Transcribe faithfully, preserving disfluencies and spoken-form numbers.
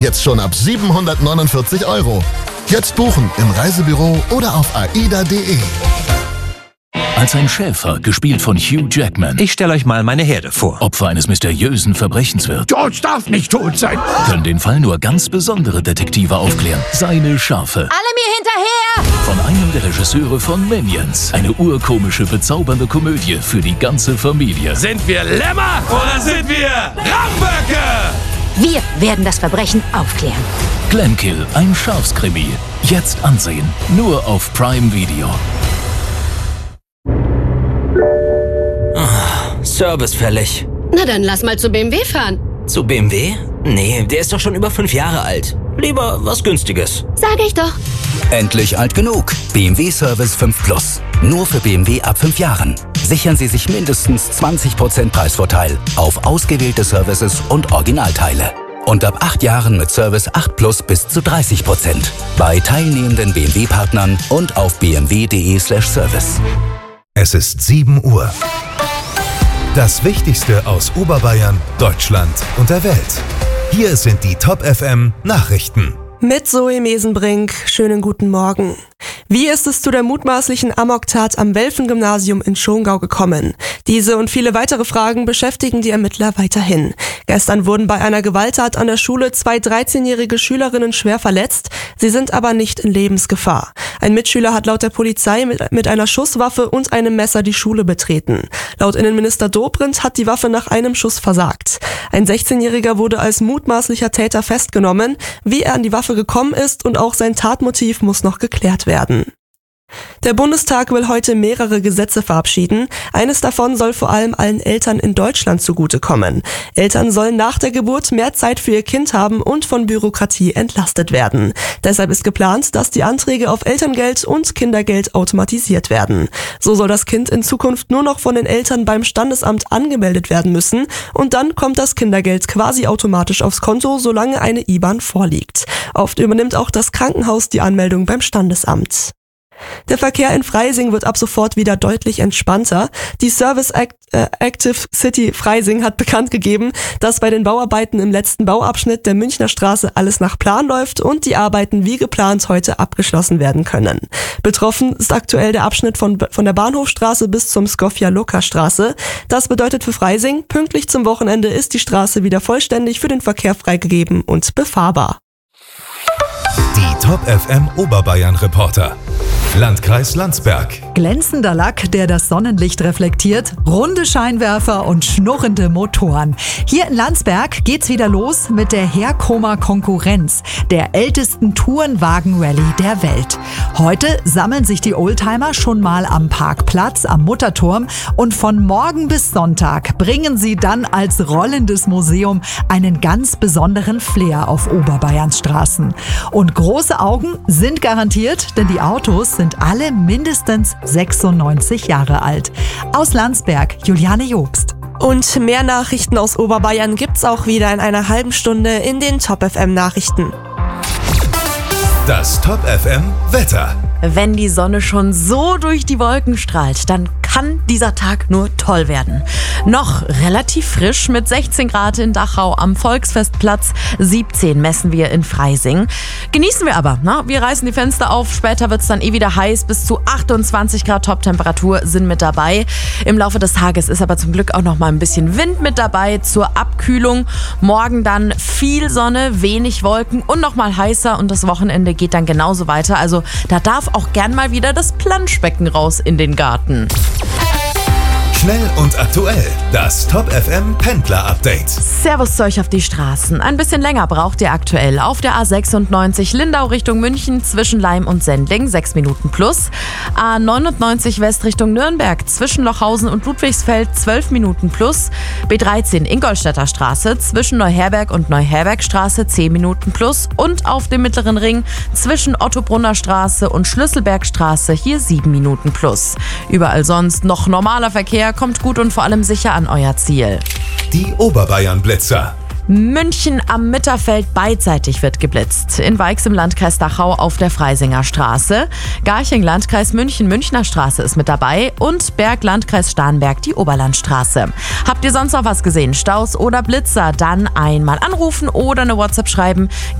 Jetzt schon ab siebenhundertneunundvierzig Euro. Jetzt buchen im Reisebüro oder auf aida punkt de. Als ein Schäfer, gespielt von Hugh Jackman, Ich stelle euch mal meine Herde vor. Opfer eines mysteriösen Verbrechens wird, George darf nicht tot sein. können den Fall nur ganz besondere Detektive aufklären. Seine Schafe. Alle mir hinterher! Von einem der Regisseure von Minions. Eine urkomische, bezaubernde Komödie für die ganze Familie. Sind wir Lämmer oder sind wir Ramböcke? Wir werden das Verbrechen aufklären. Glenkill, ein Schafskrimi. Jetzt ansehen. Nur auf Prime Video. Service fällig. Na dann lass mal zu B M W fahren. Zu B M W? Nee, der ist doch schon über fünf Jahre alt. Lieber was Günstiges. Sag ich doch. Endlich alt genug. B M W Service fünf Plus. Nur für B M W ab fünf Jahren. Sichern Sie sich mindestens zwanzig Prozent Preisvorteil auf ausgewählte Services und Originalteile. Und ab acht Jahren mit Service acht Plus bis zu dreißig Prozent. Bei teilnehmenden B M W-Partnern und auf b m w punkt de slash service. Es ist sieben Uhr. Das Wichtigste aus Oberbayern, Deutschland und der Welt. Hier sind die Top F M Nachrichten. Mit Zoe Mesenbrink, schönen guten Morgen. Wie ist es zu der mutmaßlichen Amoktat am Welfen-Gymnasium in Schongau gekommen? Diese und viele weitere Fragen beschäftigen die Ermittler weiterhin. Gestern wurden bei einer Gewalttat an der Schule zwei dreizehnjährige Schülerinnen schwer verletzt, sie sind aber nicht in Lebensgefahr. Ein Mitschüler hat laut der Polizei mit, mit einer Schusswaffe und einem Messer die Schule betreten. Laut Innenminister Dobrindt hat die Waffe nach einem Schuss versagt. Ein sechzehnjähriger wurde als mutmaßlicher Täter festgenommen. Wie er an die Waffe gekommen ist und auch sein Tatmotiv muss noch geklärt werden. Der Bundestag will heute mehrere Gesetze verabschieden. Eines davon soll vor allem allen Eltern in Deutschland zugutekommen. Eltern sollen nach der Geburt mehr Zeit für ihr Kind haben und von Bürokratie entlastet werden. Deshalb ist geplant, dass die Anträge auf Elterngeld und Kindergeld automatisiert werden. So soll das Kind in Zukunft nur noch von den Eltern beim Standesamt angemeldet werden müssen und dann kommt das Kindergeld quasi automatisch aufs Konto, solange eine I B A N vorliegt. Oft übernimmt auch das Krankenhaus die Anmeldung beim Standesamt. Der Verkehr in Freising wird ab sofort wieder deutlich entspannter. Die Service Act, äh, Active City Freising hat bekannt gegeben, dass bei den Bauarbeiten im letzten Bauabschnitt der Münchner Straße alles nach Plan läuft und die Arbeiten wie geplant heute abgeschlossen werden können. Betroffen ist aktuell der Abschnitt von, von der Bahnhofstraße bis zum Skofja-Loka-Straße. Das bedeutet für Freising, pünktlich zum Wochenende ist die Straße wieder vollständig für den Verkehr freigegeben und befahrbar. Die Top F M Oberbayern Reporter. Landkreis Landsberg. Glänzender Lack, der das Sonnenlicht reflektiert, runde Scheinwerfer und schnurrende Motoren. Hier in Landsberg geht's wieder los mit der Herkomer Konkurrenz, der ältesten Tourenwagen-Rallye der Welt. Heute sammeln sich die Oldtimer schon mal am Parkplatz am Mutterturm und von morgen bis Sonntag bringen sie dann als rollendes Museum einen ganz besonderen Flair auf Oberbayerns Straßen. Und große Augen sind garantiert, denn die Autos sind alle mindestens sechsundneunzig Jahre alt. Aus Landsberg, Juliane Jobst. Und mehr Nachrichten aus Oberbayern gibt's auch wieder in einer halben Stunde in den Top F M Nachrichten. Das Top F M Wetter. Wenn die Sonne schon so durch die Wolken strahlt, dann kann dieser Tag nur toll werden. Noch relativ frisch mit sechzehn Grad in Dachau am Volksfestplatz, siebzehn messen wir in Freising. Genießen wir aber, ne? Wir reißen die Fenster auf, später wird es dann eh wieder heiß, bis zu achtundzwanzig Grad Top-Temperatur sind mit dabei. Im Laufe des Tages ist aber zum Glück auch noch mal ein bisschen Wind mit dabei zur Abkühlung. Morgen dann viel Sonne, wenig Wolken und noch mal heißer und das Wochenende geht dann genauso weiter. Also da darf auch gern mal wieder das Planschbecken raus in den Garten. Schnell und aktuell, das Top F M Pendler Update. Servus zu euch auf die Straßen. Ein bisschen länger braucht ihr aktuell auf der A sechsundneunzig Lindau Richtung München zwischen Leim und Sendling, sechs Minuten plus. A neunundneunzig West Richtung Nürnberg zwischen Lochhausen und Ludwigsfeld, zwölf Minuten plus. B dreizehn Ingolstädter Straße zwischen Neuherberg und Neuherbergstraße, zehn Minuten plus. Und auf dem Mittleren Ring zwischen Ottobrunner Straße und Schlüsselbergstraße, hier sieben Minuten plus. Überall sonst noch normaler Verkehr. Kommt gut und vor allem sicher an euer Ziel. Die Oberbayern Blitzer. München am Mitterfeld beidseitig wird geblitzt. In Weix im Landkreis Dachau auf der Freisinger Straße. Garching Landkreis München Münchner Straße ist mit dabei. Und Berg Landkreis Starnberg die Oberlandstraße. Habt ihr sonst noch was gesehen? Staus oder Blitzer? Dann einmal anrufen oder eine WhatsApp schreiben.